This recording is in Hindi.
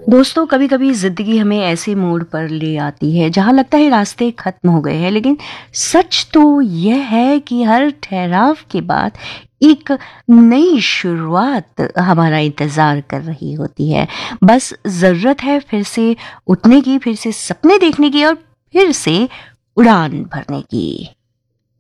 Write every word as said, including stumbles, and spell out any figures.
दोस्तों, कभी कभी जिंदगी हमें ऐसे मोड़ पर ले आती है जहां लगता है रास्ते खत्म हो गए हैं, लेकिन सच तो यह है कि हर ठहराव के बाद एक नई शुरुआत हमारा इंतजार कर रही होती है। बस जरूरत है फिर से उठने की, फिर से सपने देखने की और फिर से उड़ान भरने की।